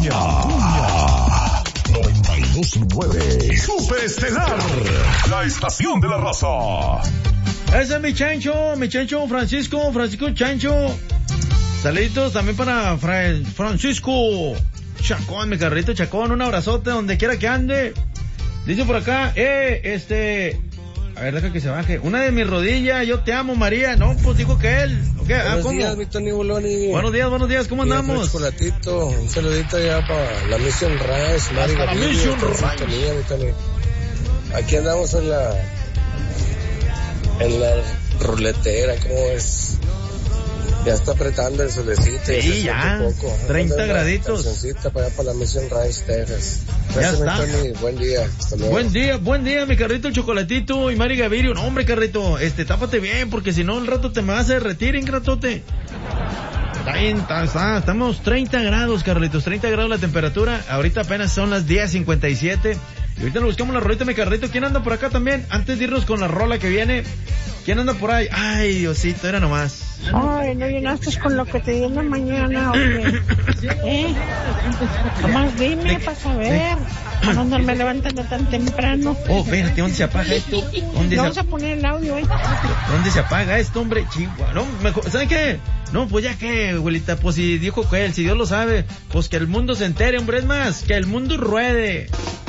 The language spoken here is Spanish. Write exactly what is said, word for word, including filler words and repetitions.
Cuña. noventa y dos punto nueve. Super Estelar. La estación de la raza. Ese es mi chancho, mi chancho Francisco, Francisco Chancho. Saluditos también para Fra- Francisco Chacón, mi carrito Chacón. Un abrazote donde quiera que ande. Dice por acá, eh, este... A ver, deja que se baje. Una de mis rodillas, yo te amo, María. No, pues dijo que él. Okay, buenos ah, ¿cómo? días, mi Tony Boloni. Buenos días, buenos días, ¿cómo andamos? Chocolatito, un saludito ya para la Mission Rice, Mari Hasta la Gaviria, Mission sintonía, mi Tony. Aquí andamos en la en la ruletera, ¿cómo es? Ya está apretando el solecito. Sí, ya, poco. treinta graditos. Para allá para la Mission Rice, Texas. Gracias, ya está. Tony. Buen día. Hasta luego. Buen día, buen día, mi carrito, el chocolatito y Mari Gavirio. No, hombre, carrito, este, tápate bien, porque si no, el rato te me vas a derretir, ingratote. Está bien, está, está, estamos treinta grados, Carlitos, treinta grados la temperatura. Ahorita apenas son las diez cincuenta y siete. Y ahorita nos buscamos la rolita, mi carrito. ¿Quién anda por acá también? Antes de irnos con la rola que viene, ¿quién anda por ahí? Ay, Diosito, era nomás. Ay, no llenaste con lo que te di en la mañana, hombre. ¿Eh? Nomás dime para saber. ¿A dónde me levantando tan temprano? Oh, espérate, ¿dónde se apaga esto? ¿Dónde Vamos se... a poner el audio, ¿eh? ¿Dónde se apaga esto, hombre? Chihuahua. No, mejor, ¿saben qué? No, pues ya que, abuelita, pues si dijo que él, si Dios lo sabe, pues que el mundo se entere, hombre, es más, que el mundo ruede.